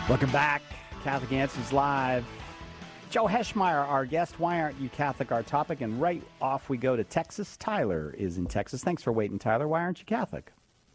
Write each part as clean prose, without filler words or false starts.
Welcome back. Catholic Answers Live. Joe Heschmeyer, our guest. Why aren't you Catholic? Our topic. And right off we go to Texas. Tyler is in Texas. Thanks for waiting, Tyler. Why aren't you Catholic?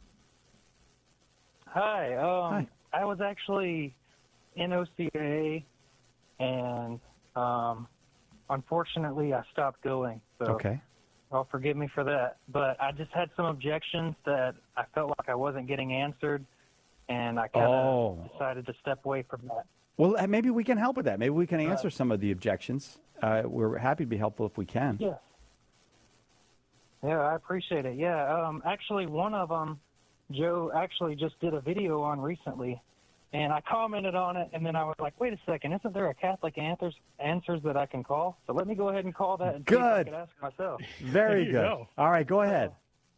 Hi. Hi. I was actually in OCA, and unfortunately I stopped going. So Okay. well, forgive me for that. But I just had some objections that I felt like I wasn't getting answered, and I kind of decided to step away from that. Well, maybe we can help with that. Maybe we can answer some of the objections. We're happy to be helpful if we can. Yeah. Yeah, I appreciate it. Yeah. Actually, one of them, Joe actually just did a video on recently, and I commented on it, and then I was like, wait a second, isn't there a Catholic answers that I can call? So let me go ahead and call that and see if I could ask myself. Very good. All right, go ahead.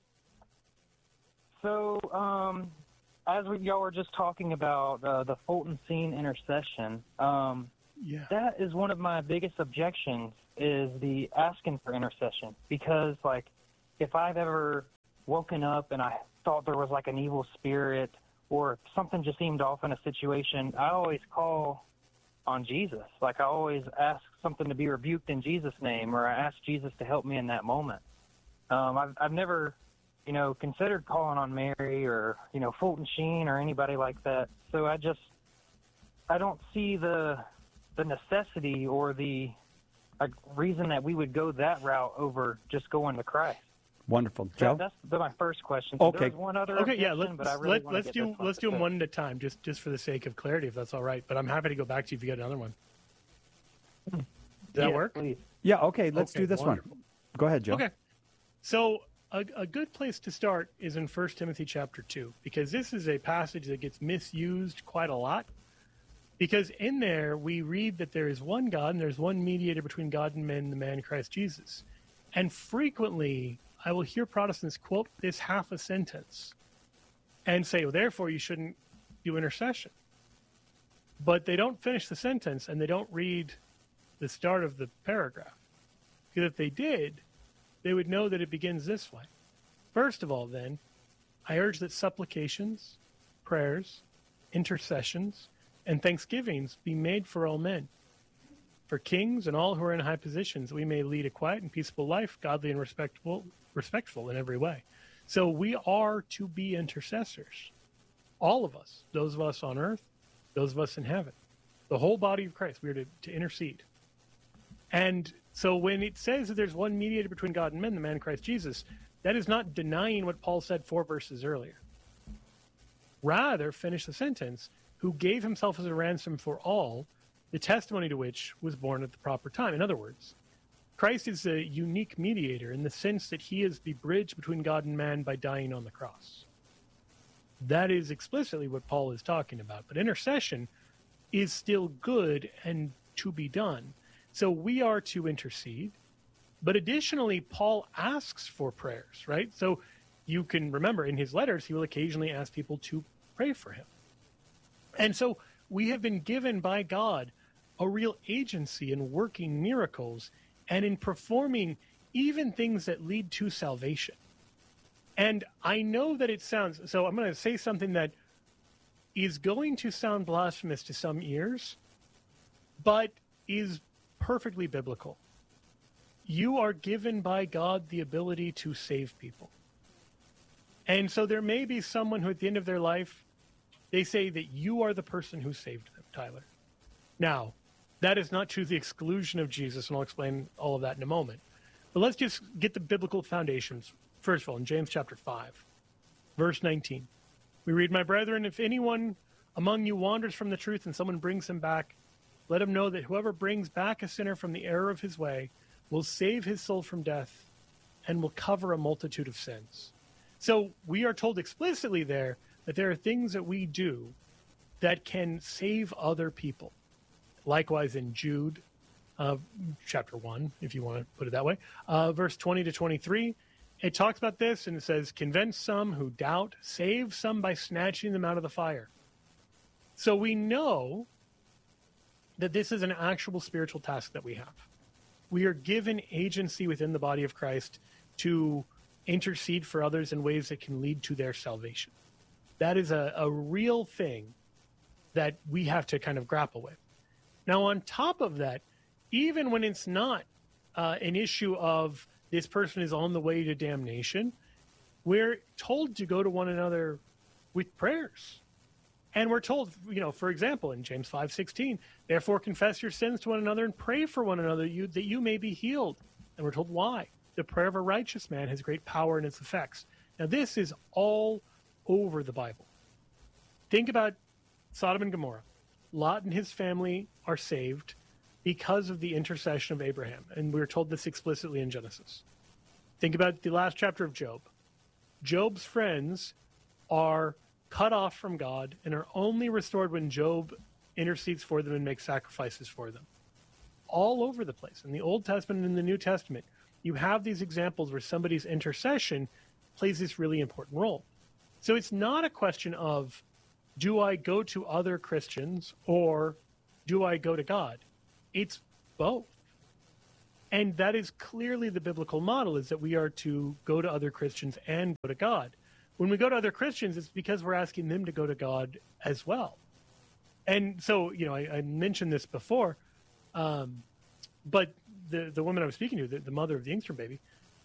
So, as y'all were just talking about the Fulton Scene intercession, that is one of my biggest objections, is the asking for intercession. Because, like, if I've ever woken up and I thought there was, like, an evil spirit or something just seemed off in a situation, I always call on Jesus. Like, I always ask something to be rebuked in Jesus' name, or I ask Jesus to help me in that moment. I've never, considered calling on Mary or, Fulton Sheen or anybody like that. So I don't see the necessity or the reason that we would go that route over just going to Christ. Wonderful, Joe. That's my first question. So Okay. There's one other objection, but I really want to get let's do them one at a time, just for the sake of clarity, if that's all right. But I'm happy to go back to you if you get another one. Does that work? Please. Yeah, okay, let's do this wonderful. one. Go ahead, Joe. Okay. So a good place to start is in 1 Timothy chapter 2, because this is a passage that gets misused quite a lot. Because in there, we read that there is one God and there's one mediator between God and men, the man Christ Jesus. And frequently, I will hear Protestants quote this half a sentence and say, well, therefore, you shouldn't do intercession. But they don't finish the sentence, and they don't read the start of the paragraph. Because if they did, they would know that it begins this way. First of all, then, I urge that supplications, prayers, intercessions, and thanksgivings be made for all men, for kings and all who are in high positions, that we may lead a quiet and peaceable life, godly and respectful in every way. So we are to be intercessors. All of us, those of us on earth, those of us in heaven, the whole body of Christ, we are to intercede. And so when it says that there's one mediator between God and men, the man Christ Jesus, that is not denying what Paul said 4 verses earlier. Rather, finish the sentence, who gave himself as a ransom for all, the testimony to which was born at the proper time. In other words, Christ is a unique mediator in the sense that he is the bridge between God and man by dying on the cross. That is explicitly what Paul is talking about. But intercession is still good and to be done. So we are to intercede. But additionally, Paul asks for prayers, right? So you can remember in his letters, he will occasionally ask people to pray for him. And so we have been given by God a real agency in working miracles and in performing even things that lead to salvation. And I know that it sounds, so I'm going to say something that is going to sound blasphemous to some ears, but is perfectly biblical. You are given by God the ability to save people. And so there may be someone who at the end of their life, they say that you are the person who saved them, Tyler. Now, that is not to the exclusion of Jesus, and I'll explain all of that in a moment. But let's just get the biblical foundations. First of all, in James chapter 5, verse 19, we read, "My brethren, if anyone among you wanders from the truth and someone brings him back, let him know that whoever brings back a sinner from the error of his way will save his soul from death and will cover a multitude of sins." So we are told explicitly there that there are things that we do that can save other people. Likewise in Jude, chapter 1, if you want to put it that way, verse 20 to 23, it talks about this, and it says, "Convince some who doubt, save some by snatching them out of the fire." So we know that this is an actual spiritual task that we have. We are given agency within the body of Christ to intercede for others in ways that can lead to their salvation. That is a real thing that we have to kind of grapple with. Now, on top of that, even when it's not an issue of this person is on the way to damnation, we're told to go to one another with prayers. And we're told, for example, in James 5:16, therefore confess your sins to one another and pray for one another that you may be healed. And we're told why. The prayer of a righteous man has great power in its effects. Now, this is all over the Bible. Think about Sodom and Gomorrah. Lot and his family are saved because of the intercession of Abraham. And we're told this explicitly in Genesis. Think about the last chapter of Job. Job's friends are cut off from God and are only restored when Job intercedes for them and makes sacrifices for them. All over the place. In the Old Testament and in the New Testament, you have these examples where somebody's intercession plays this really important role. So it's not a question of, do I go to other Christians or do I go to God? It's both. And that is clearly the biblical model, is that we are to go to other Christians and go to God. When we go to other Christians, it's because we're asking them to go to God as well. And so, I mentioned this before, but the woman I was speaking to, the mother of the Engstrom baby,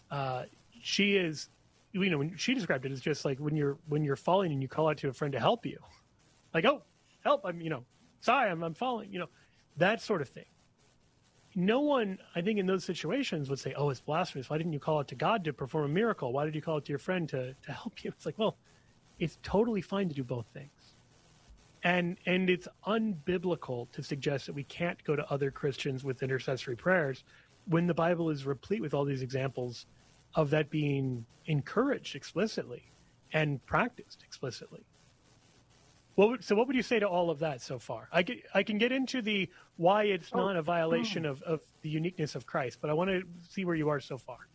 she is, when she described it as just like when you're falling and you call out to a friend to help you, like, oh, help, I'm sorry, I'm falling, that sort of thing. No one, I think, in those situations would say, oh, it's blasphemous. Why didn't you call it to God to perform a miracle? Why did you call it to your friend to help you? It's like, well, it's totally fine to do both things. And it's unbiblical to suggest that we can't go to other Christians with intercessory prayers when the Bible is replete with all these examples of that being encouraged explicitly and practiced explicitly. So what would you say to all of that so far? I can get into the why it's not a violation of the uniqueness of Christ, but I want to see where you are so far.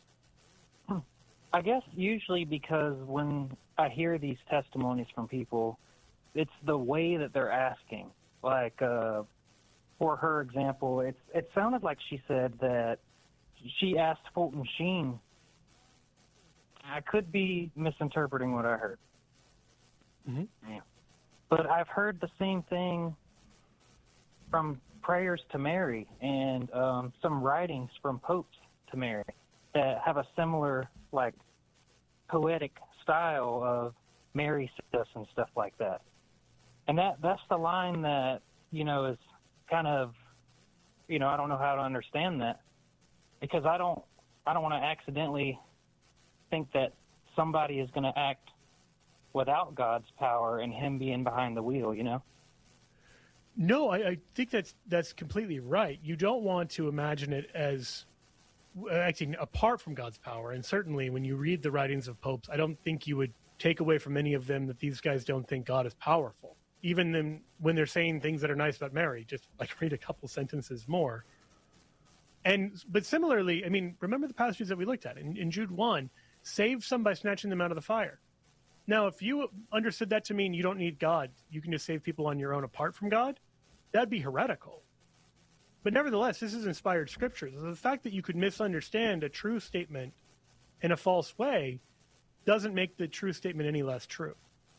I guess usually because when I hear these testimonies from people, it's the way that they're asking. Like, for her example, it sounded like she said that she asked Fulton Sheen. I could be misinterpreting what I heard. Mm-hmm. Yeah. But I've heard the same thing from prayers to Mary and some writings from popes to Mary that have a similar, like, poetic style of Mary says and stuff like that. And that's the line that, is kind of, I don't know how to understand that, because I don't want to accidentally think that somebody is going to act without God's power and him being behind the wheel, No, I think that's completely right. You don't want to imagine it as acting apart from God's power. And certainly when you read the writings of popes, I don't think you would take away from any of them that these guys don't think God is powerful. Even then, when they're saying things that are nice about Mary, just like read a couple sentences more. But similarly, remember the passages that we looked at in Jude 1, save some by snatching them out of the fire. Now, if you understood that to mean you don't need God, you can just save people on your own apart from God, that'd be heretical. But nevertheless, this is inspired scripture. So the fact that you could misunderstand a true statement in a false way doesn't make the true statement any less true.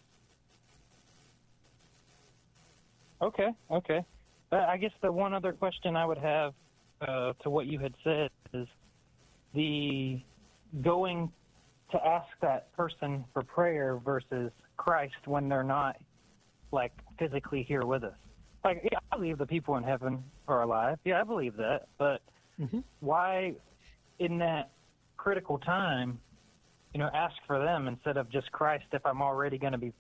Okay. But I guess the one other question I would have to what you had said is the going to ask that person for prayer versus Christ when they're not, like, physically here with us. Like, yeah, I believe the people in heaven are alive. Yeah, I believe that. But why, in that critical time, ask for them instead of just Christ if I'm already going to be?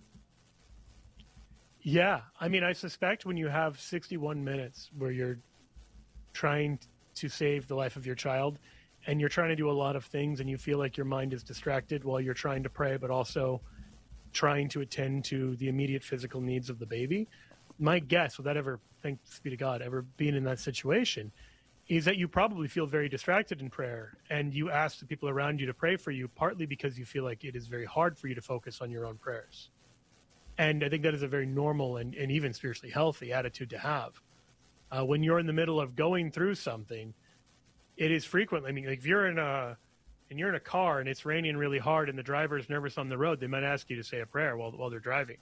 Yeah. I suspect when you have 61 minutes where you're trying to save the life of your child, and you're trying to do a lot of things and you feel like your mind is distracted while you're trying to pray, but also trying to attend to the immediate physical needs of the baby, my guess, without ever, thanks be to God, ever being in that situation, is that you probably feel very distracted in prayer, and you ask the people around you to pray for you, partly because you feel like it is very hard for you to focus on your own prayers. And I think that is a very normal and even spiritually healthy attitude to have. When you're in the middle of going through something, it is frequently, like if you're in a car and it's raining really hard and the driver is nervous on the road, they might ask you to say a prayer while they're driving.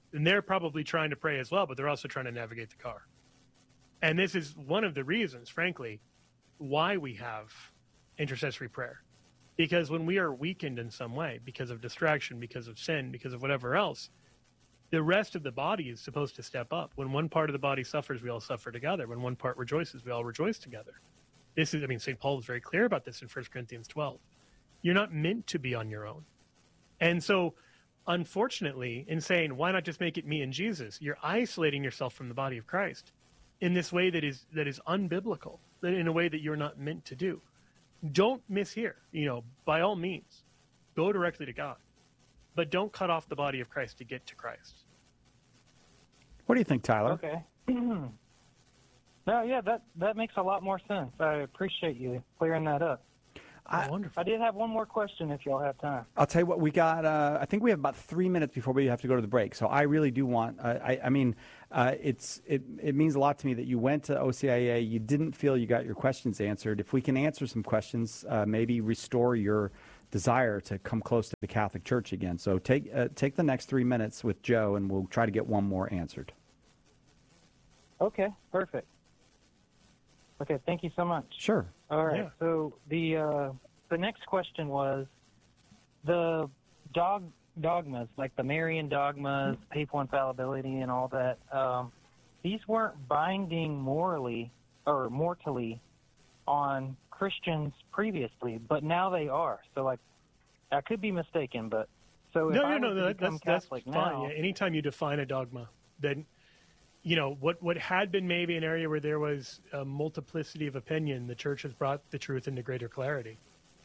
And they're probably trying to pray as well, but they're also trying to navigate the car. And this is one of the reasons, frankly, why we have intercessory prayer. Because when we are weakened in some way, because of distraction, because of sin, because of whatever else, the rest of the body is supposed to step up. When one part of the body suffers, we all suffer together. When one part rejoices, we all rejoice together. This is, St. Paul is very clear about this in 1 Corinthians 12. You're not meant to be on your own. And so, unfortunately, in saying, why not just make it me and Jesus, you're isolating yourself from the body of Christ in this way that is unbiblical, in a way that you're not meant to do. Don't mishear, by all means, go directly to God. But don't cut off the body of Christ to get to Christ. What do you think, Tyler? Okay. No, yeah, that makes a lot more sense. I appreciate you clearing that up. Wonderful. I did have one more question if y'all have time. I'll tell you what, we got, I think we have about 3 minutes before we have to go to the break. So I really do want, it means a lot to me that you went to OCIA, you didn't feel you got your questions answered. If we can answer some questions, maybe restore your desire to come close to the Catholic Church again. So take the next 3 minutes with Joe, and we'll try to get one more answered. Okay, perfect. Okay, thank you so much. Sure. All right. Yeah. So the next question was the dogmas, like the Marian dogmas, papal infallibility, and all that. These weren't binding morally or mortally on Christians previously, but now they are. So, like, I could be mistaken, but so if I was to become Catholic that's now, fine. Yeah, anytime you define a dogma, then what had been maybe an area where there was a multiplicity of opinion, the Church has brought the truth into greater clarity.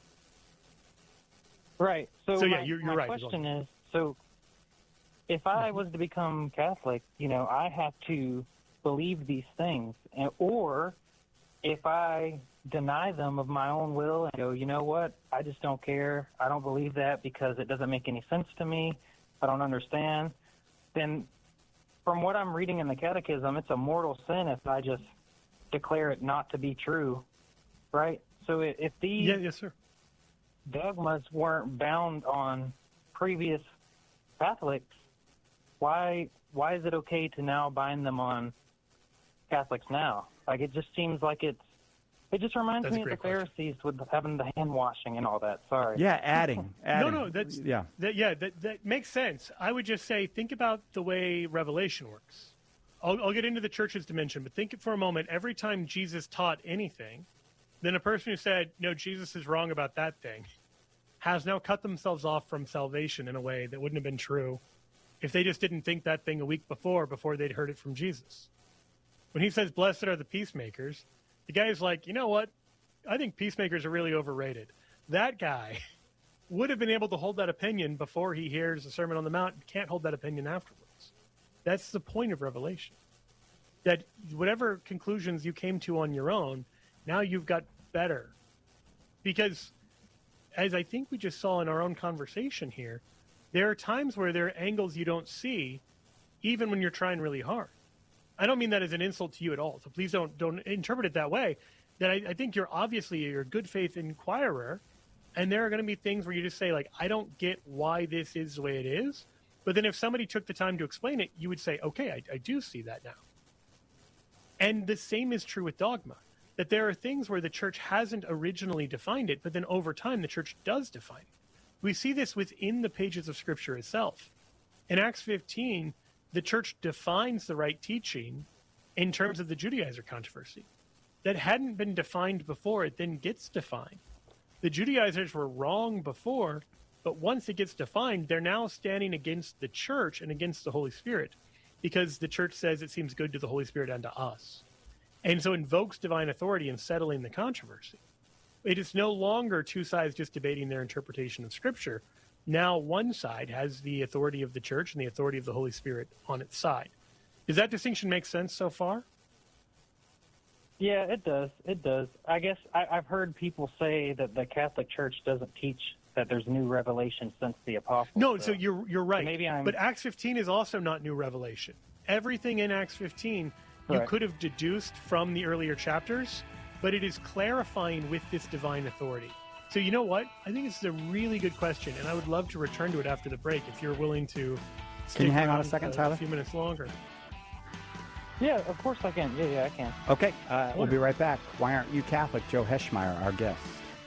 Right. So yeah, my, you're my right. question is, so if I was to become Catholic, I have to believe these things, or if I deny them of my own will and go, you know what, I just don't care, I don't believe that because it doesn't make any sense to me, I don't understand, then from what I'm reading in the Catechism, it's a mortal sin if I just declare it not to be true, right? So if these yes, sir. dogmas weren't bound on previous Catholics, why is it okay to now bind them on Catholics now? Like, it just seems like it just reminds me of the Pharisees with having the hand washing and all that. Sorry. Yeah, adding. No, that makes sense. I would just say, think about the way Revelation works. I'll get into the Church's dimension, but think for a moment. Every time Jesus taught anything, then a person who said, no, Jesus is wrong about that thing, has now cut themselves off from salvation in a way that wouldn't have been true if they just didn't think that thing a week before they'd heard it from Jesus. When he says, blessed are the peacemakers, the guy's like, you know what? I think peacemakers are really overrated. That guy would have been able to hold that opinion before he hears the Sermon on the Mount and can't hold that opinion afterwards. That's the point of Revelation. That whatever conclusions you came to on your own, now you've got better. Because, as I think we just saw in our own conversation here, there are times where there are angles you don't see, even when you're trying really hard. I don't mean that as an insult to you at all, so please don't interpret it that way. That I think you're a good faith inquirer, and there are going to be things where you just say, like, I don't get why this is the way it is. But then if somebody took the time to explain it, you would say, okay, I do see that now. And the same is true with dogma, that there are things where the Church hasn't originally defined it, but then over time the Church does define it. We see this within the pages of Scripture itself. In Acts 15, the Church defines the right teaching in terms of the Judaizer controversy. That hadn't been defined before, it then gets defined. The Judaizers were wrong before, but once it gets defined, they're now standing against the Church and against the Holy Spirit, because the Church says it seems good to the Holy Spirit and to us. And so invokes divine authority in settling the controversy. It is no longer two sides just debating their interpretation of Scripture. Now one side has the authority of the Church and the authority of the Holy Spirit on its side. Does that distinction make sense so far? Yeah, it does. It does. I guess I've heard people say that the Catholic Church doesn't teach that there's new revelation since the apostles. No, so you're right. So but Acts 15 is also not new revelation. Everything in Acts 15 you could have deduced from the earlier chapters, but it is clarifying with this divine authority. So you know what? I think this is a really good question, and I would love to return to it after the break if you're willing to Can you hang on a second, Tyler? A few minutes longer. Yeah, of course I can. Yeah, I can. Okay, we'll be right back. Why Aren't You Catholic? Joe Heschmeyer, our guest.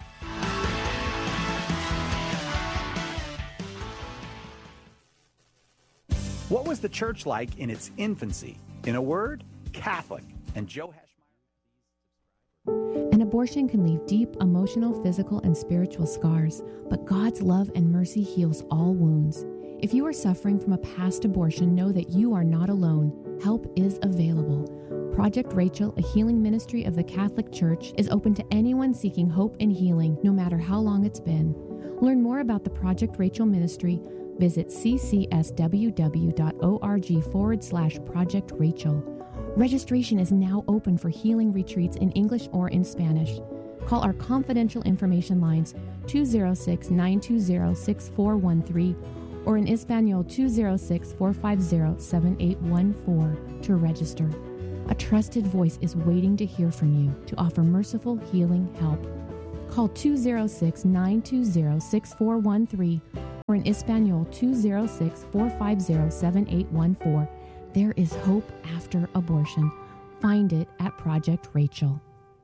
What was the church like in its infancy? In a word, Catholic. And Joe Heschmeyer. An abortion can leave deep emotional, physical, and spiritual scars, but God's love and mercy heals all wounds. If you are suffering from a past abortion, know that you are not alone. Help is available. Project Rachel, a healing ministry of the Catholic Church, is open to anyone seeking hope and healing, no matter how long it's been. Learn more about the Project Rachel ministry. Visit ccsww.org/Project Rachel. Registration is now open for healing retreats in English or in Spanish. Call our confidential information lines 206-920-6413 or in Espanol 206-450-7814 to register. A trusted voice is waiting to hear from you to offer merciful healing help. Call 206-920-6413 or in Espanol 206-450-7814. There is hope after abortion. Find it at Project Rachel.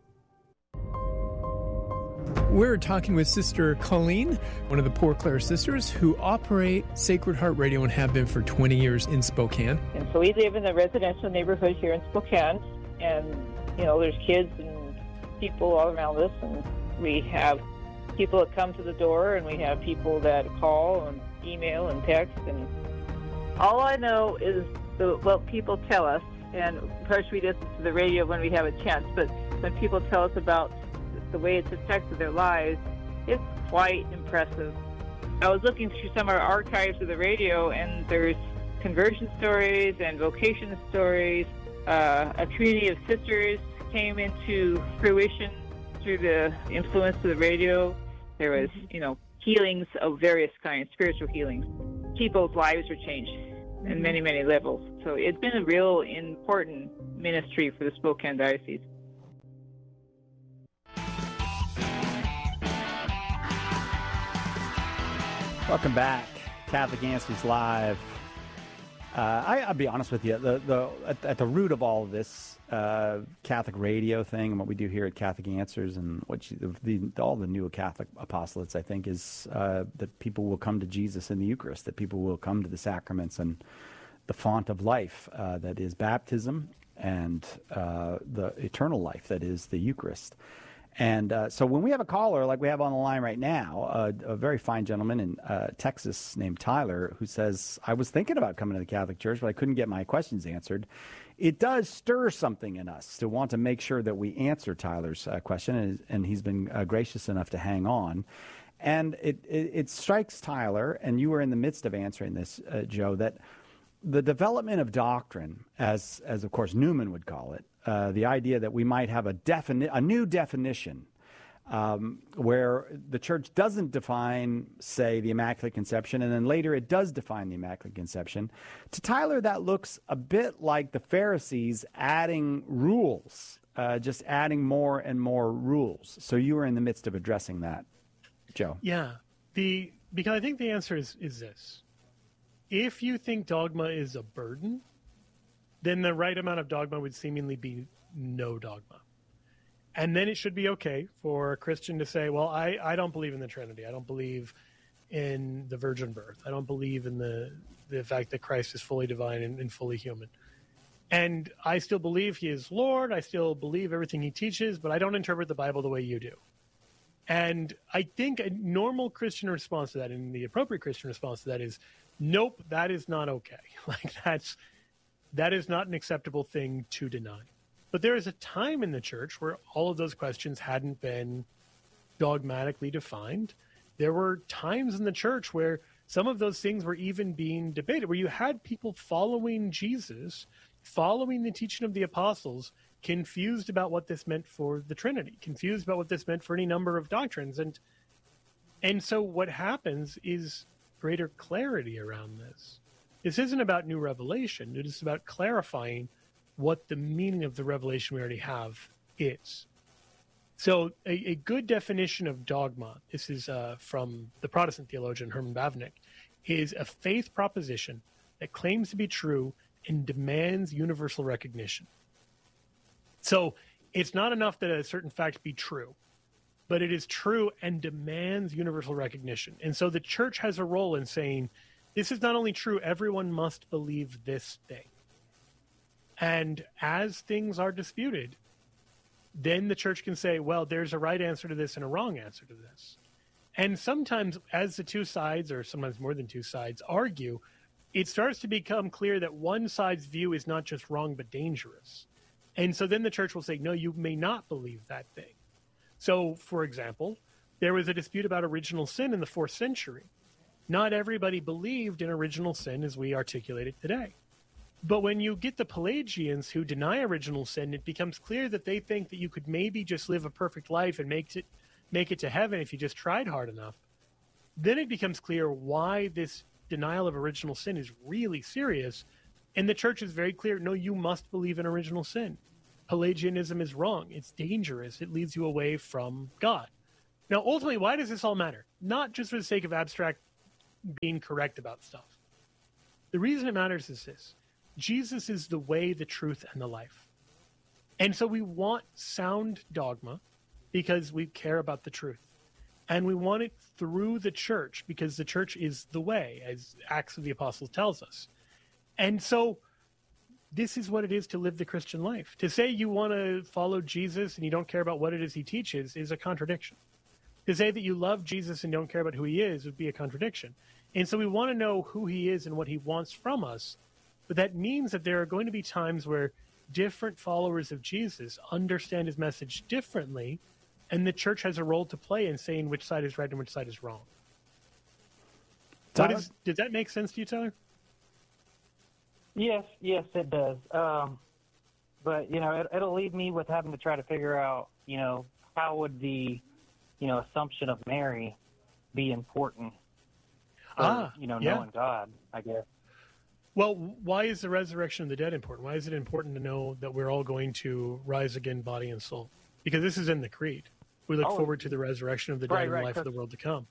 We're talking with Sister Colleen, one of the Poor Clare sisters, who operate Sacred Heart Radio and have been for 20 years in Spokane. And so we live in a residential neighborhood here in Spokane, and, you know, there's kids and people all around us, and we have people that come to the door, and we have people that call and email and text, and all I know is what people tell us, and of course we listen to the radio when we have a chance, but when people tell us about the way it's affected their lives, it's quite impressive. I was looking through some of our archives of the radio, and there's conversion stories and vocation stories. A community of sisters came into fruition through the influence of the radio. There was, you know, healings of various kinds, spiritual healings. People's lives were changed in many, many levels. So it's been a real important ministry for the Spokane Diocese. Welcome back, Catholic Answers Live. I'll be honest with you. At the root of all of this Catholic radio thing and what we do here at Catholic Answers and all the new Catholic apostolates, I think, is that people will come to Jesus in the Eucharist, that people will come to the sacraments and the font of life that is baptism and the eternal life that is the Eucharist. And so when we have a caller like we have on the line right now, a very fine gentleman in Texas named Tyler, who says, I was thinking about coming to the Catholic Church, but I couldn't get my questions answered. It does stir something in us to want to make sure that we answer Tyler's question, and he's been gracious enough to hang on. And it strikes Tyler, and you were in the midst of answering this, Joe, that the development of doctrine, as of course Newman would call it, the idea that we might have a new definition where the Church doesn't define, say, the Immaculate Conception, and then later it does define the Immaculate Conception. To Tyler, that looks a bit like the Pharisees adding rules, just adding more and more rules. So you were in the midst of addressing that, Joe. Yeah, because I think the answer is this. If you think dogma is a burden, then the right amount of dogma would seemingly be no dogma. And then it should be okay for a Christian to say, well, I don't believe in the Trinity. I don't believe in the virgin birth. I don't believe in the fact that Christ is fully divine and fully human. And I still believe he is Lord. I still believe everything he teaches, but I don't interpret the Bible the way you do. And I think a normal Christian response to that, and the appropriate Christian response to that is, nope, that is not okay. Like that is not an acceptable thing to deny. But there is a time in the Church where all of those questions hadn't been dogmatically defined. There were times in the Church where some of those things were even being debated, where you had people following Jesus, following the teaching of the apostles, confused about what this meant for the Trinity, confused about what this meant for any number of doctrines. And so what happens is greater clarity around this. This isn't about new revelation. It is about clarifying what the meaning of the revelation we already have is. So a good definition of dogma, this is from the Protestant theologian Herman Bavinck, is a faith proposition that claims to be true and demands universal recognition. So it's not enough that a certain fact be true, but it is true and demands universal recognition. And so the church has a role in saying, this is not only true, everyone must believe this thing. And as things are disputed, then the church can say, well, there's a right answer to this and a wrong answer to this. And sometimes as the two sides, or sometimes more than two sides, argue, it starts to become clear that one side's view is not just wrong, but dangerous. And so then the church will say, no, you may not believe that thing. So, for example, there was a dispute about original sin in the 4th century. Not everybody believed in original sin as we articulate it today. But when you get the Pelagians who deny original sin, it becomes clear that they think that you could maybe just live a perfect life and make it to heaven if you just tried hard enough. Then it becomes clear why this denial of original sin is really serious. And the church is very clear, no, you must believe in original sin. Pelagianism is wrong. It's dangerous. It leads you away from God. Now, ultimately, why does this all matter? Not just for the sake of abstract being correct about stuff. The reason it matters is this. Jesus is the way, the truth, and the life. And so we want sound dogma because we care about the truth. And we want it through the church because the church is the way, as Acts of the Apostles tells us. And so this is what it is to live the Christian life. To say you want to follow Jesus and you don't care about what it is he teaches is a contradiction. To say that you love Jesus and don't care about who he is would be a contradiction. And so we want to know who he is and what he wants from us. But that means that there are going to be times where different followers of Jesus understand his message differently, and the church has a role to play in saying which side is right and which side is wrong. Did that make sense to you, Tyler? Yes, it does. But, it'll leave me with having to try to figure out, how would the, assumption of Mary be important for, knowing God, I guess. Well, why is the resurrection of the dead important? Why is it important to know that we're all going to rise again, body and soul? Because this is in the creed. We look forward to the resurrection of the dead and the life of the world to come.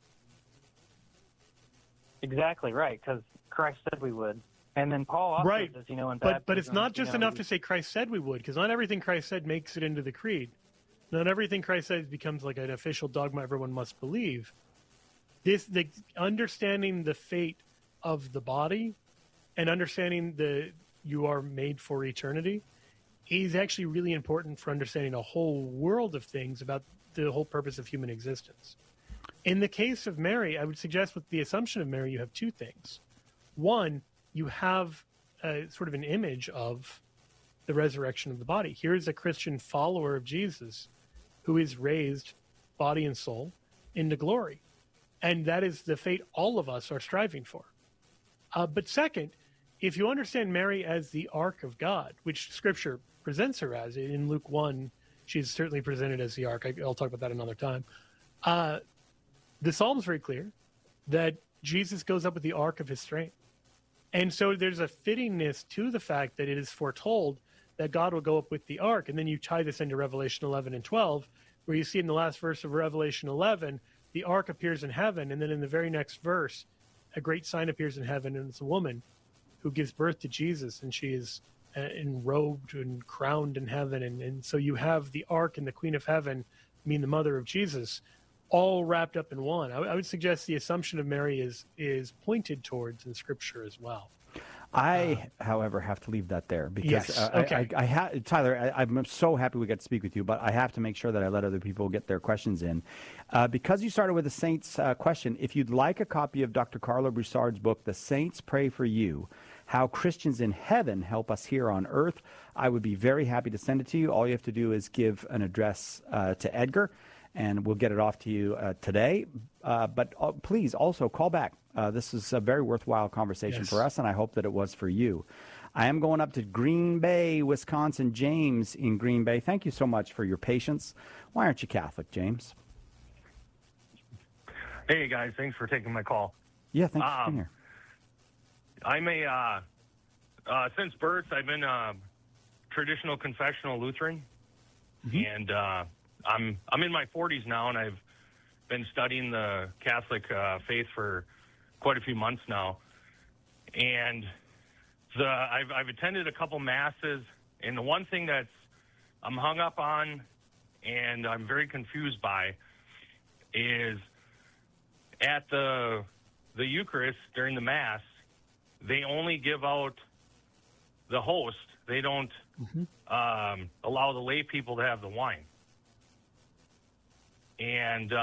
Exactly, right, because Christ said we would. And then Paul also says, in baptism, but it's not just enough to say Christ said we would, because not everything Christ said makes it into the creed. Not everything Christ says becomes like an official dogma everyone must believe. The understanding the fate of the body and understanding that you are made for eternity is actually really important for understanding a whole world of things about the whole purpose of human existence. In the case of Mary, I would suggest with the assumption of Mary, you have two things. One, you have sort of an image of the resurrection of the body. Here's a Christian follower of Jesus who is raised body and soul into glory. And that is the fate all of us are striving for. But second, if you understand Mary as the ark of God, which Scripture presents her as, in Luke 1, she's certainly presented as the ark. I'll talk about that another time. The Psalm's very clear that Jesus goes up with the ark of his strength. And so there's a fittingness to the fact that it is foretold that God will go up with the ark. And then you tie this into Revelation 11 and 12, where you see in the last verse of Revelation 11, the ark appears in heaven. And then in the very next verse, a great sign appears in heaven, and it's a woman who gives birth to Jesus, and she is enrobed and crowned in heaven. And so you have the ark and the queen of heaven, the mother of Jesus, all wrapped up in one. I would suggest the assumption of Mary is pointed towards in Scripture as well. I, however, have to leave that there because Tyler, I'm so happy we got to speak with you, but I have to make sure that I let other people get their questions in. Because you started with the Saints question, if you'd like a copy of Dr. Carlo Broussard's book, The Saints Pray for You, How Christians in Heaven Help Us Here on Earth, I would be very happy to send it to you. All you have to do is give an address to Edgar, and we'll get it off to you today. But please also call back. This is a very worthwhile conversation for us, and I hope that it was for you. I am going up to Green Bay, Wisconsin. James in Green Bay. Thank you so much for your patience. Why aren't you Catholic, James? Hey, guys. Thanks for taking my call. Yeah, thanks for being here. I'm since birth, I've been a traditional confessional Lutheran, and I'm in my 40s now, and I've been studying the Catholic faith for quite a few months now. And I've attended a couple masses, and the one thing I'm hung up on and I'm very confused by is at the Eucharist during the Mass, they only give out the host. They don't allow the lay people to have the wine. And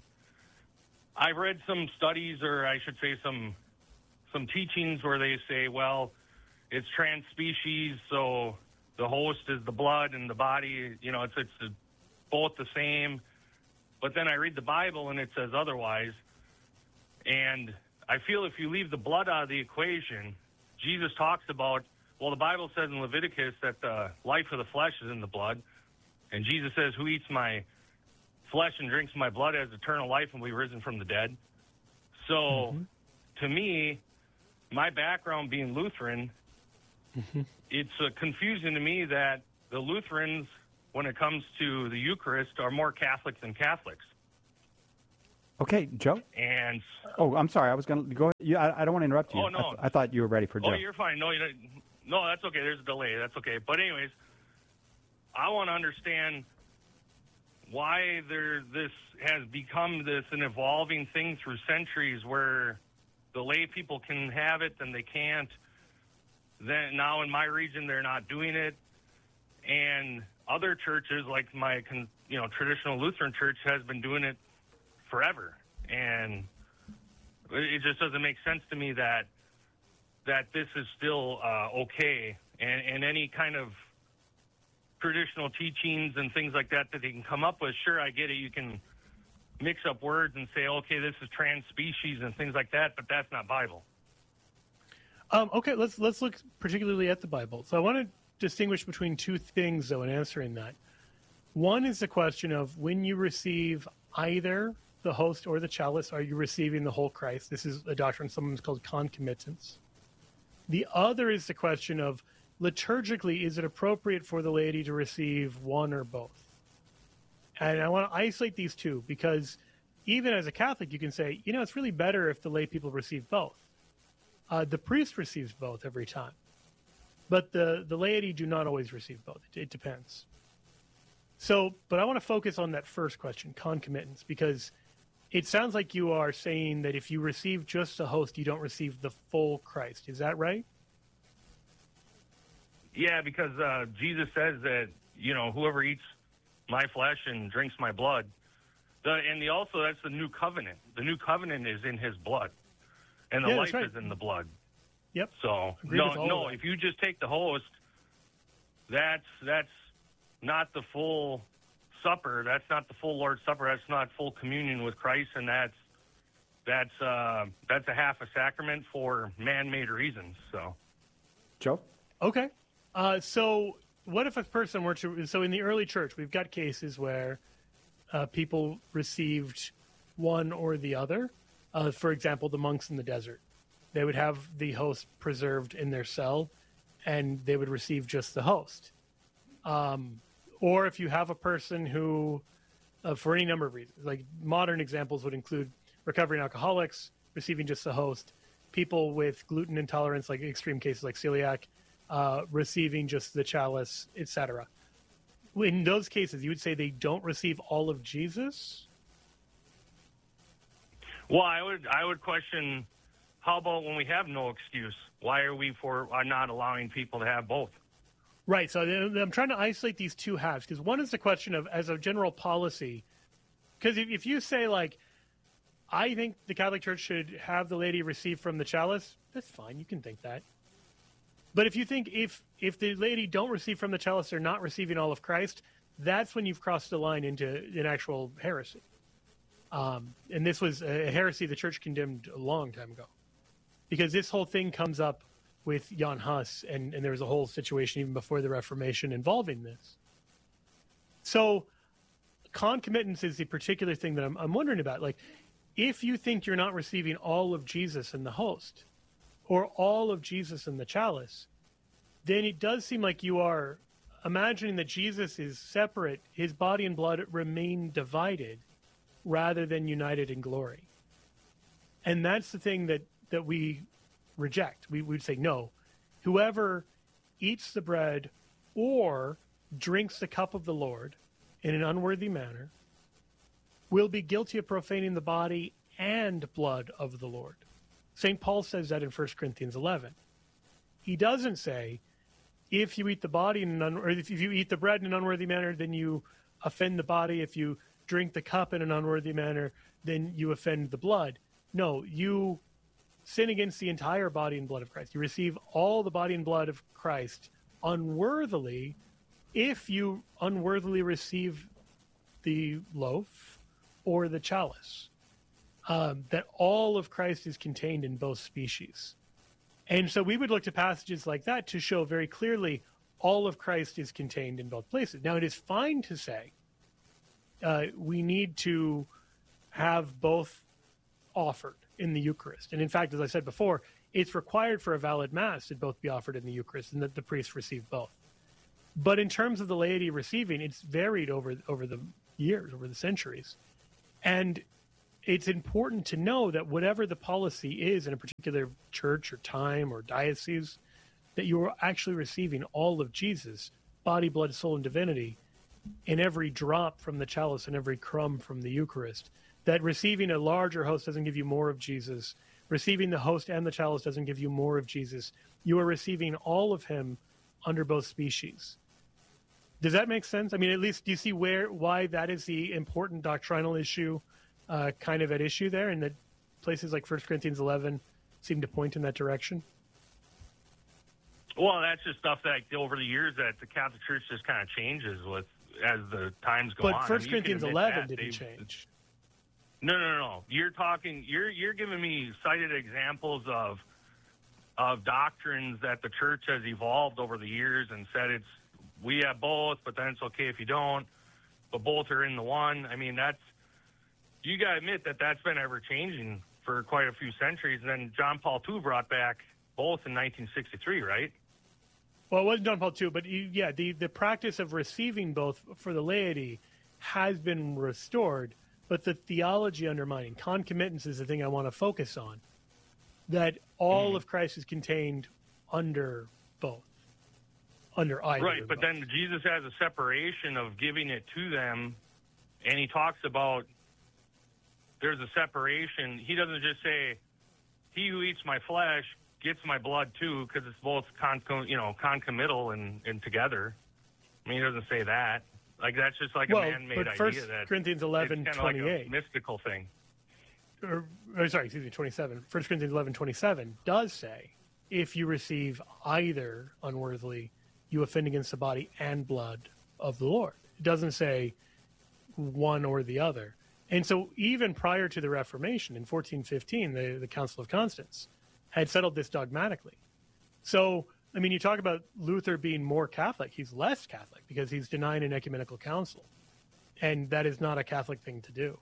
I've read some studies, or I should say some teachings where they say, well, it's trans-species, so the host is the blood and the body, it's both the same. But then I read the Bible and it says otherwise. And I feel if you leave the blood out of the equation, Jesus talks about, well, the Bible says in Leviticus that the life of the flesh is in the blood. And Jesus says, who eats my flesh and drinks my blood has eternal life and will be risen from the dead. So to me, my background being Lutheran, it's confusing to me that the Lutherans, when it comes to the Eucharist, are more Catholic than Catholics. Okay, Joe? And I'm sorry. I was going to go ahead. I don't want to interrupt you. Oh, no. I thought you were ready for Joe. Oh, you're fine. No, no, that's okay. There's a delay. That's okay. But anyways, I want to understand why this has become an evolving thing through centuries where the lay people can have it and they can't. Then now in my region, they're not doing it. And other churches, like my traditional Lutheran church, has been doing it forever. And it just doesn't make sense to me that this is still okay. And any kind of traditional teachings and things like that they can come up with, sure, I get it. You can mix up words and say, okay, this is trans-species and things like that, but that's not Bible. Okay, let's look particularly at the Bible. So I want to distinguish between two things, though, in answering that. One is the question of when you receive either the host or the chalice, are you receiving the whole Christ? This is a doctrine sometimes called concomitance. The other is the question of liturgically, is it appropriate for the laity to receive one or both? And I want to isolate these two because even as a Catholic, you can say, it's really better if the lay people receive both. The priest receives both every time. But the laity do not always receive both. It depends. But I want to focus on that first question, concomitance, because it sounds like you are saying that if you receive just the host, you don't receive the full Christ. Is that right? Yeah, because Jesus says that, whoever eats my flesh and drinks my blood, also that's the new covenant. The new covenant is in his blood, and the life is in the blood. Yep. So, no, if you just take the host, that's not the full supper. That's not the full Lord's Supper. That's not full communion with Christ, and that's a half a sacrament for man-made reasons. So, Joe? Okay. So what if a person were to... So in the early church, we've got cases where people received one or the other. For example, the monks in the desert. They would have the host preserved in their cell, and they would receive just the host. Or if you have a person who, for any number of reasons, like modern examples would include recovering alcoholics, receiving just the host, people with gluten intolerance, like extreme cases like celiac, receiving just the chalice, etc. In those cases, you would say they don't receive all of Jesus? Well, I would question, how about when we have no excuse? Why are we not allowing people to have both? Right. So I'm trying to isolate these two halves, because one is the question of, as a general policy, because if you say, like, I think the Catholic Church should have the laity receive from the chalice, that's fine. You can think that. But if you think if the laity don't receive from the chalice, they're not receiving all of Christ, that's when you've crossed the line into an actual heresy. And this was a heresy the Church condemned a long time ago. Because this whole thing comes up with Jan Hus, and there was a whole situation even before the Reformation involving this. So concomitance is the particular thing that I'm wondering about. Like, if you think you're not receiving all of Jesus in the host, or all of Jesus in the chalice, then it does seem like you are imagining that Jesus is separate, his body and blood remain divided, rather than united in glory. And that's the thing that we reject. We would say, no, whoever eats the bread or drinks the cup of the Lord in an unworthy manner will be guilty of profaning the body and blood of the Lord. St. Paul says that in 1 Corinthians 11. He doesn't say, if you eat the body or if you eat the bread in an unworthy manner, then you offend the body. If you drink the cup in an unworthy manner, then you offend the blood. No, you sin against the entire body and blood of Christ. You receive all the body and blood of Christ unworthily if you unworthily receive the loaf or the chalice. That all of Christ is contained in both species. And so we would look to passages like that to show very clearly all of Christ is contained in both places. Now, it is fine to say we need to have both offered in the Eucharist. And in fact, as I said before, it's required for a valid Mass that both be offered in the Eucharist and that the priest receive both. But in terms of the laity receiving, it's varied over the years, over the centuries. And it's important to know that whatever the policy is in a particular church or time or diocese, that you are actually receiving all of Jesus, body, blood, soul, and divinity, in every drop from the chalice and every crumb from the Eucharist. That receiving a larger host doesn't give you more of Jesus. Receiving the host and the chalice doesn't give you more of Jesus. You are receiving all of him under both species. Does that make sense? I mean, at least do you see why that is the important doctrinal issue kind of at issue there, and that places like 1 Corinthians 11 seem to point in that direction? Well, that's just stuff that over the years that the Catholic Church just kind of changes as the times go on. But 1 Corinthians 11 didn't change. No. You're giving me cited examples of doctrines that the Church has evolved over the years and said we have both, but then it's okay if you don't, but both are in the one. I mean, you got to admit that that's been ever changing for quite a few centuries. And then John Paul II brought back both in 1963, right? Well, it wasn't John Paul II, but the practice of receiving both for the laity has been restored, but the theology undermining, concomitance is the thing I want to focus on, that all of Christ is contained under both, under either. Right, but then Jesus has a separation of giving it to them, and he talks about there's a separation. He doesn't just say, he who eats my flesh gets my blood too, because it's both concomital and together. I mean, he doesn't say that. Like, that's just like a man-made idea. 1 Corinthians 11, it's 28. Like a mystical thing. 27. 1 Corinthians 11, 27 does say, if you receive either unworthily, you offend against the body and blood of the Lord. It doesn't say one or the other. And so even prior to the Reformation, in 1415, the Council of Constance had settled this dogmatically. So, I mean, you talk about Luther being more Catholic. He's less Catholic because he's denying an ecumenical council. And that is not a Catholic thing to do.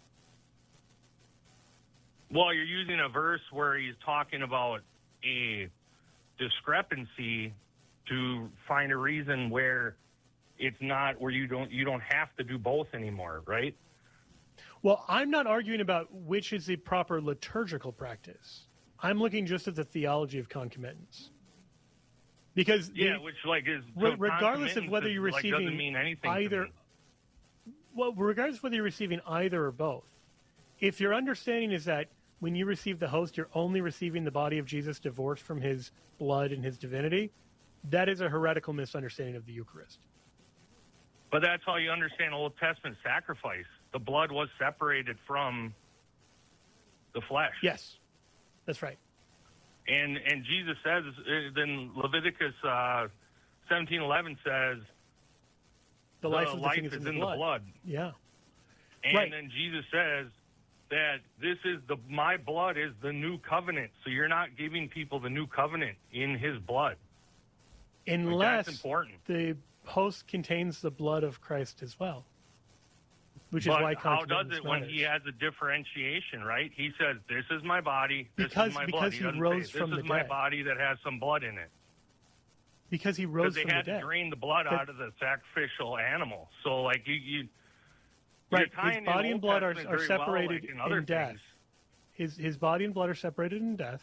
Well, you're using a verse where he's talking about a discrepancy to find a reason where it's not, where you don't have to do both anymore, right? Well, I'm not arguing about which is the proper liturgical practice. I'm looking just at the theology of concomitance. Because regardless of whether you're receiving doesn't mean anything either, regardless of whether you're receiving either or both, if your understanding is that when you receive the host, you're only receiving the body of Jesus divorced from his blood and his divinity, that is a heretical misunderstanding of the Eucharist. But that's how you understand Old Testament sacrifice. The blood was separated from the flesh. Yes, that's right. And Jesus says, then Leviticus 17:11 says, the life of the king is in the blood. Yeah. And then Jesus says that my blood is the new covenant. So you're not giving people the new covenant in his blood. Unless that's important. The host contains the blood of Christ as well. Which but is why how does it matters. when he has a differentiation, right? He says, this is my body, this is my blood. Because he rose say, from the dead. This is my body that has some blood in it. Because he rose from the dead. Because they had to drain the blood out of the sacrificial animal. So, like, you right, his body and blood are separated in death. Things. His body and blood are separated in death.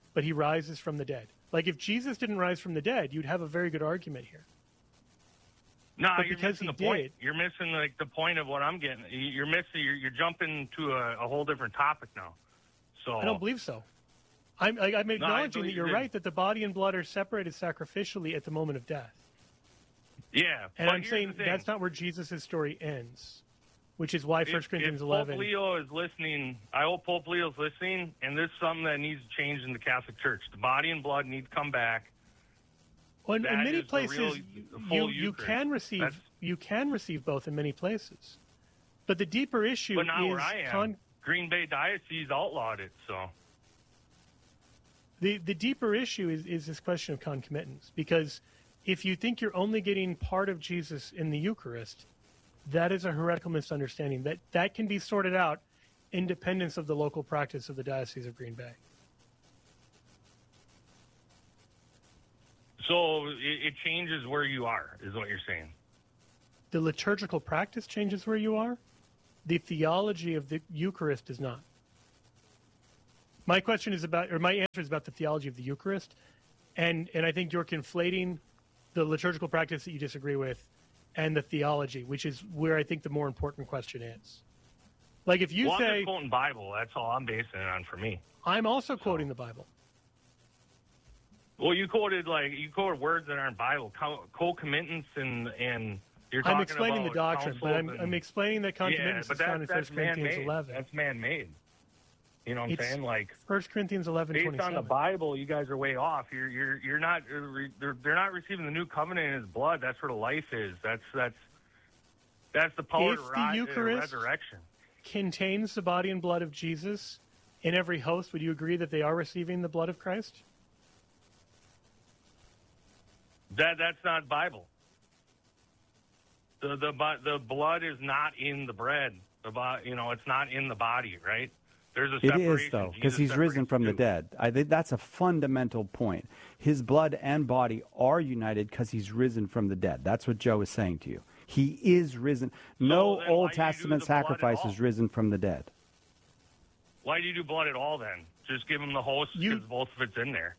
but he rises from the dead. Like, if Jesus didn't rise from the dead, you'd have a very good argument here. No, but you're missing the point. You're missing the point of what I'm getting. You're You're jumping to a whole different topic now. So I don't believe so. I'm acknowledging that you're right, that the body and blood are separated sacrificially at the moment of death. Yeah. And I'm saying that's not where Jesus' story ends, which is why 1 Corinthians 11. Pope Leo is listening, I hope Pope Leo is listening, and this is something that needs to change in the Catholic Church. The body and blood need to come back. Well, in many places, you can receive both in many places. But the deeper issue but not is... where I am. Green Bay Diocese outlawed it, so... The deeper issue is this question of concomitance, because if you think you're only getting part of Jesus in the Eucharist, that is a heretical misunderstanding. That can be sorted out independent of the local practice of the Diocese of Green Bay. So it changes where you are, is what you're saying. The liturgical practice changes where you are. The theology of the Eucharist does not. My question is about, or my answer is about the theology of the Eucharist, and I think you're conflating the liturgical practice that you disagree with and the theology, which is where I think the more important question is. Like if you say... I'm just quoting Bible, that's all I'm basing it on for me. I'm also quoting the Bible. Well, you quoted words that aren't Bible, concomitance, and you're talking about... I'm explaining the doctrine, but I'm explaining that concomitance is found in 1 Corinthians 11. That's man-made. You know what I'm saying? Like 1 Corinthians 11, based 27. on the Bible, you guys are way off. You're not. They're not receiving the new covenant in His blood. That's where the life is. That's the power of the Eucharist resurrection. Contains the body and blood of Jesus in every host. Would you agree that they are receiving the blood of Christ? That's not Bible. The blood is not in the bread. It's not in the body, right? There's a separation. It is, though, because He's risen from the dead. I think that's a fundamental point. His blood and body are united because He's risen from the dead. That's what Joe is saying to you. He is risen. No Old Testament sacrifice is risen from the dead. Why do you do blood at all, then? Just give Him the host because both of it's in there.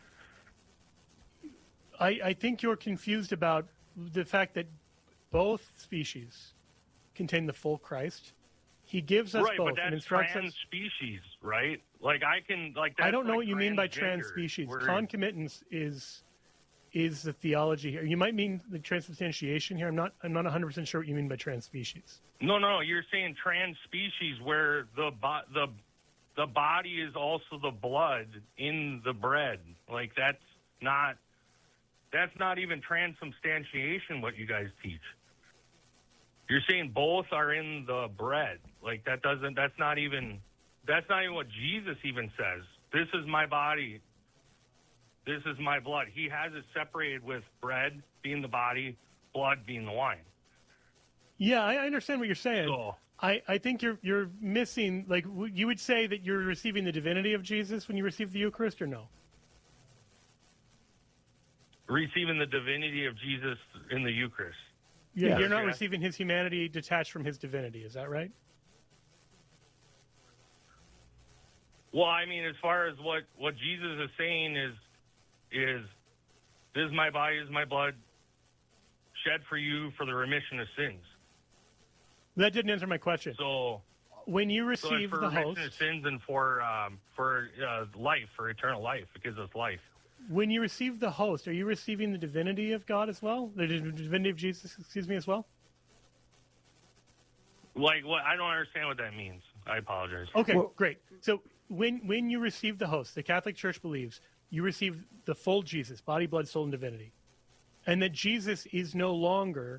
I think you're confused about the fact that both species contain the full Christ. He gives us both but that's and instructs us. Trans-species, right? Like I can, like that's I don't know like what you mean by trans-species. Where... Concomitance is the theology here. You might mean the transubstantiation here. I'm not 100% sure what you mean by trans-species. No. You're saying trans-species, where the body is also the blood in the bread. Like that's not even transubstantiation. What you guys teach. You're saying both are in the bread. Like that's not even what Jesus even says. This is my body. This is my blood. He has it separated with bread being the body, blood being the wine. Yeah, I understand what you're saying. So, I think you're missing, like, you would say that you're receiving the divinity of Jesus when you receive the Eucharist, or no? Receiving the divinity of Jesus in the Eucharist. Yeah, you're not receiving His humanity detached from His divinity. Is that right? Well, I mean, as far as what Jesus is saying is this is my body, this is my blood, shed for you for the remission of sins. That didn't answer my question. So when you receive for the remission host, of sins and for life, for eternal life, it gives us life. When you receive the host, are you receiving the divinity of God as well? The divinity of Jesus, as well? Like what? I don't understand what that means. I apologize. Okay, great. So when you receive the host, the Catholic Church believes you receive the full Jesus, body, blood, soul, and divinity, and that Jesus is no longer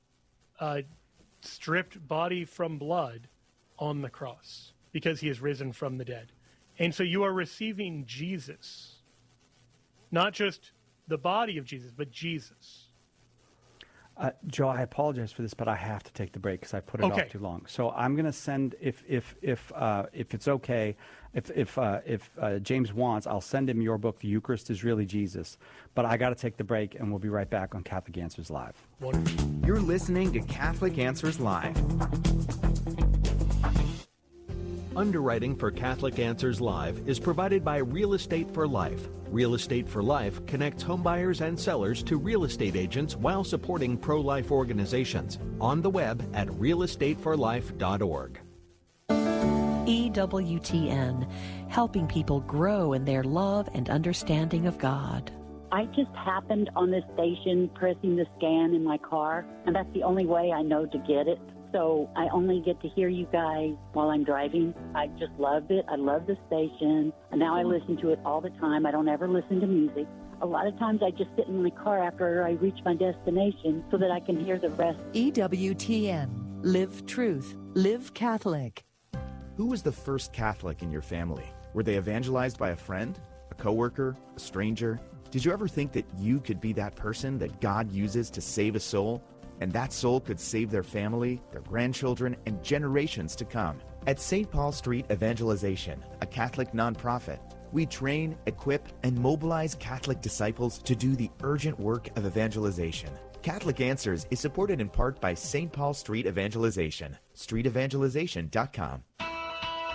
stripped body from blood on the cross because He is risen from the dead. And so you are receiving Jesus. Not just the body of Jesus, but Jesus. Joe, I apologize for this, but I have to take the break because I put it off too long. So I'm going to send, if it's okay, if James wants, I'll send him your book, The Eucharist is Really Jesus. But I got to take the break, and we'll be right back on Catholic Answers Live. Wonderful. You're listening to Catholic Answers Live. Underwriting for Catholic Answers Live is provided by Real Estate for Life. Real Estate for Life connects homebuyers and sellers to real estate agents while supporting pro-life organizations. On the web at realestateforlife.org. EWTN, helping people grow in their love and understanding of God. I just happened on this station pressing the scan in my car, and that's the only way I know to get it. So I only get to hear you guys while I'm driving. I just love it. I love the station. And now I listen to it all the time. I don't ever listen to music. A lot of times I just sit in my car after I reach my destination so that I can hear the rest. EWTN. Live truth. Live Catholic. Who was the first Catholic in your family? Were they evangelized by a friend, a coworker, a stranger? Did you ever think that you could be that person that God uses to save a soul? And that soul could save their family, their grandchildren, and generations to come. At St. Paul Street Evangelization, a Catholic nonprofit, we train, equip, and mobilize Catholic disciples to do the urgent work of evangelization. Catholic Answers is supported in part by St. Paul Street Evangelization, streetevangelization.com.